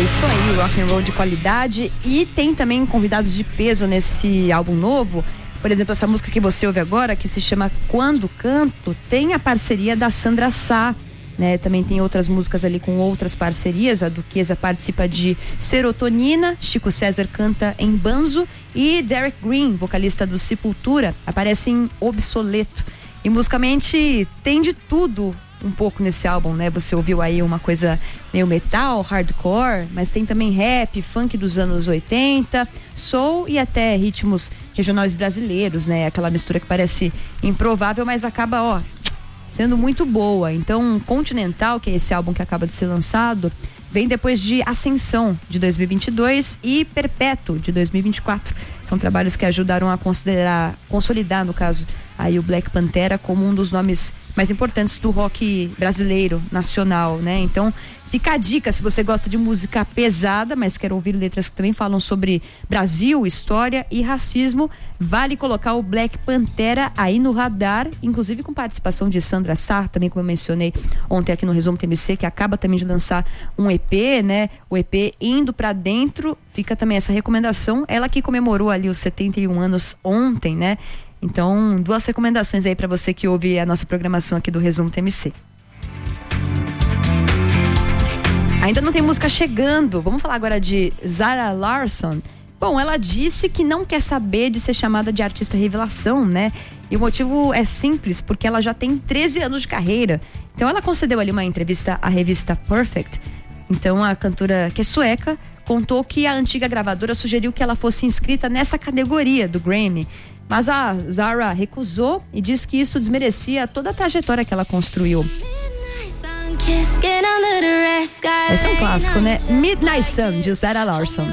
isso aí, rock and roll de qualidade. E tem também convidados de peso nesse álbum novo. Por exemplo, essa música que você ouve agora, que se chama Quando Canto, tem a parceria da Sandra Sá, né? Também tem outras músicas ali com outras parcerias. A Duquesa participa de Serotonina, Chico César canta em Banzo e Derek Green, vocalista do Sepultura, aparece em Obsoleto. E musicalmente tem de tudo um pouco nesse álbum, né? Você ouviu aí uma coisa meio metal, hardcore, mas tem também rap, funk dos anos 80, soul e até ritmos regionais brasileiros, né? Aquela mistura que parece improvável, mas acaba, sendo muito boa. Então, Continental, que é esse álbum que acaba de ser lançado, vem depois de Ascensão, de 2022, e Perpétuo, de 2024. São trabalhos que ajudaram a consolidar, no caso, aí o Black Pantera como um dos nomes mais importantes do rock brasileiro, nacional, né? Então, fica a dica, se você gosta de música pesada, mas quer ouvir letras que também falam sobre Brasil, história e racismo, vale colocar o Black Pantera aí no radar, inclusive com participação de Sandra Sá, também como eu mencionei ontem aqui no Resumo TMC, que acaba também de lançar um EP, né? O EP Indo Pra Dentro, fica também essa recomendação, ela que comemorou ali os 71 anos ontem, né? Então, 2 recomendações aí pra você que ouve a nossa programação aqui do Resumo TMC. Ainda não tem música chegando. Vamos falar agora de Zara Larsson. Bom, ela disse que não quer saber de ser chamada de artista revelação, né? E o motivo é simples, porque ela já tem 13 anos de carreira. Então ela concedeu ali uma entrevista à revista Perfect. Então a cantora, que é sueca, contou que a antiga gravadora sugeriu que ela fosse inscrita nessa categoria do Grammy. Mas a Zara recusou e disse que isso desmerecia toda a trajetória que ela construiu. Esse é um clássico, né? Midnight Sun, de Zara Larsson.